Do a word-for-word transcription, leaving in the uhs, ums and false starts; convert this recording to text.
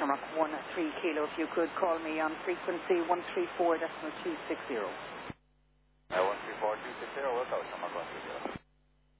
Cormac one three kilo. If you could call me on frequency one three four decimal two six zero.